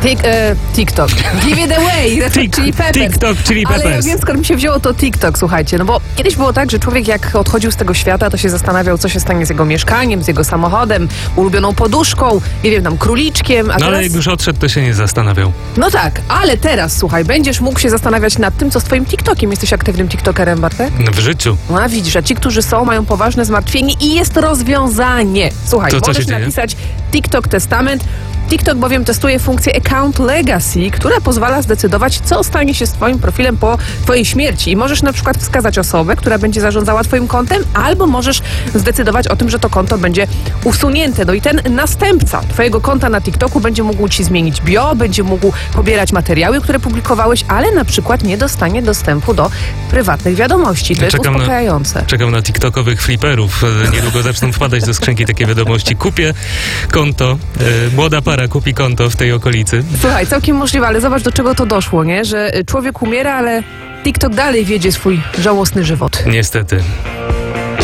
TikTok. Give it away. Chili Peppers. TikTok, Chili Peppers. Ale ja wiem, skąd mi się wzięło to TikTok, słuchajcie. No bo kiedyś było tak, że człowiek jak odchodził z tego świata, to się zastanawiał, co się stanie z jego mieszkaniem, z jego samochodem, ulubioną poduszką, nie wiem, tam króliczkiem. A No teraz... ale jak już odszedł, to się nie zastanawiał. No tak, ale teraz, słuchaj, będziesz mógł się zastanawiać nad tym, co z twoim TikTokiem. Jesteś aktywnym TikTokerem, Bartek? W życiu. No a widzisz, a ci, którzy są, mają poważne zmartwienie i jest rozwiązanie. Słuchaj, To co możesz się dzieje? napisać TikTok Testament. TikTok bowiem testuje funkcję Account Legacy, która pozwala zdecydować, co stanie się z twoim profilem po twojej śmierci. I możesz na przykład wskazać osobę, która będzie zarządzała twoim kontem, albo możesz zdecydować o tym, że to konto będzie usunięte. No i ten następca twojego konta na TikToku będzie mógł ci zmienić bio, będzie mógł pobierać materiały, które publikowałeś, ale na przykład nie dostanie dostępu do prywatnych wiadomości. To jest uspokajające. Czekam na TikTokowych fliperów. Niedługo zaczną wpadać do skrzynki takie wiadomości. Kupię konto. Młoda para kupi konto w tej okolicy. Słuchaj, całkiem możliwe, ale zobacz, do czego to doszło, nie? Że człowiek umiera, ale TikTok dalej wiedzie swój żałosny żywot. Niestety.